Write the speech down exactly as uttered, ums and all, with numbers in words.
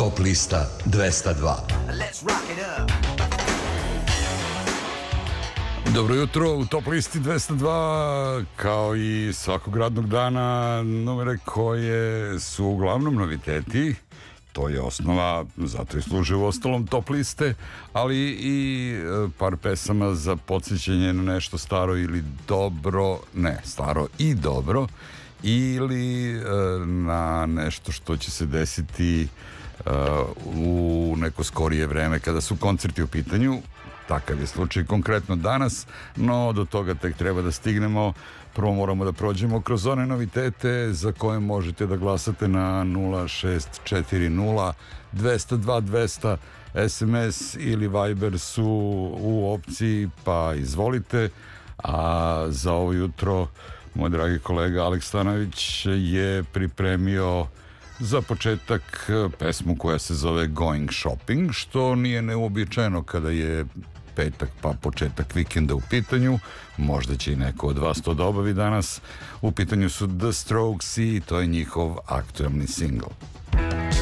Top lista dvesta dva. Dobro jutro, u Top listi dvesta dva, kao i svakog radnog dana, numere koje su uglavnom noviteti. To je osnova, zato i služe u ostalom Top liste, ali i par pesama za podsjećanje na nešto staro ili dobro, ne, staro i dobro, ili na nešto što će se desiti u neko skorije vreme kada su koncerti u pitanju. Takav je slučaj konkretno danas, no do toga tek treba da stignemo. Prvo moramo da prođemo kroz one novitete za koje možete da glasate na nula šest četiri nula dvesta dva dvesta. S M S ili Viber su u opciji, pa izvolite. A za ovo jutro moj dragi kolega Aleks Stanović je pripremio za početak pesmu koja se zove Going Shopping, što nije neuobičajeno kada je petak pa početak vikenda u pitanju. Možda će i neko od vas to da obavi danas. U pitanju su The Strokes i to je njihov aktuelni single.